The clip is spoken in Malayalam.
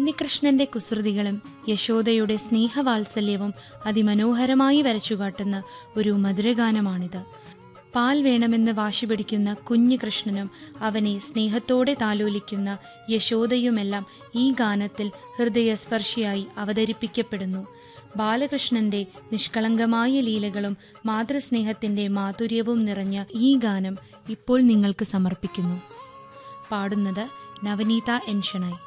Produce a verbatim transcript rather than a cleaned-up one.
ഉണ്ണികൃഷ്ണന്റെ കുസൃതികളും യശോദയുടെ സ്നേഹവാത്സല്യവും അതിമനോഹരമായി വരച്ചുകാട്ടുന്ന ഒരു മധുരഗാനമാണിത്. പാൽ വേണമെന്ന് വാശി പിടിക്കുന്ന കുഞ്ഞു കൃഷ്ണനും അവനെ സ്നേഹത്തോടെ താലോലിക്കുന്ന യശോദയുമെല്ലാം ഈ ഗാനത്തിൽ ഹൃദയസ്പർശിയായി അവതരിപ്പിക്കപ്പെടുന്നു. ബാലകൃഷ്ണന്റെ നിഷ്കളങ്കമായ ലീലകളും മാതൃസ്നേഹത്തിന്റെ മാധുര്യവും നിറഞ്ഞ ഈ ഗാനം ഇപ്പോൾ നിങ്ങൾക്ക് സമർപ്പിക്കുന്നു. പാടുന്നത് നവനീത എൻ ഷണായി.